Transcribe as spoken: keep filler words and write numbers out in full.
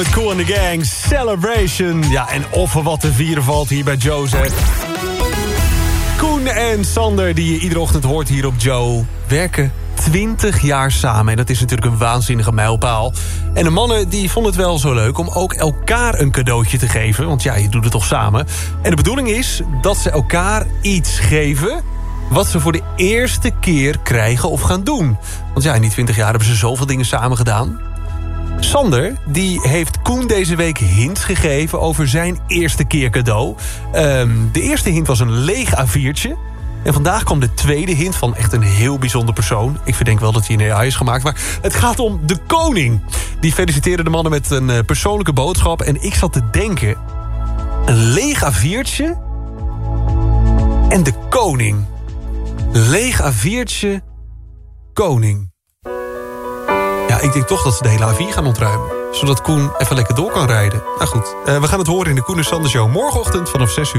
Met Kool and the Gang, Celebration. Ja, en of er wat te vieren valt hier bij Joseph. Koen en Sander, die je iedere ochtend hoort hier op Joe, werken twintig jaar samen. En dat is natuurlijk een waanzinnige mijlpaal. En de mannen die vonden het wel zo leuk om ook elkaar een cadeautje te geven. Want ja, je doet het toch samen. En de bedoeling is dat ze elkaar iets geven wat ze voor de eerste keer krijgen of gaan doen. Want ja, in die twintig jaar hebben ze zoveel dingen samen gedaan. Sander, die heeft Koen deze week hints gegeven over zijn eerste keer cadeau. Um, de eerste hint was een leeg A viertje. En vandaag kwam de tweede hint van echt een heel bijzonder persoon. Ik verdenk wel dat hij een A I is gemaakt. Maar het gaat om de koning. Die feliciteerde de mannen met een uh, persoonlijke boodschap. En ik zat te denken, een leeg A viertje en de koning. Leeg A viertje, koning. Ja, ik denk toch dat ze de hele A vier gaan ontruimen. Zodat Koen even lekker door kan rijden. Nou goed, uh, we gaan het horen in de Koen en Sander Show. Morgenochtend vanaf zes uur.